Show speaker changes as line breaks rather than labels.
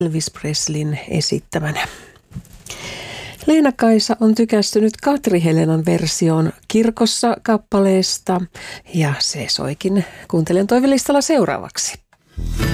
Elvis Presleyn esittämänä. Leena-Kaisa on tykästynyt Katri Helenan versioon Kirkossa -kappaleesta ja se soikin Kuuntelijan toivelistalla seuraavaksi.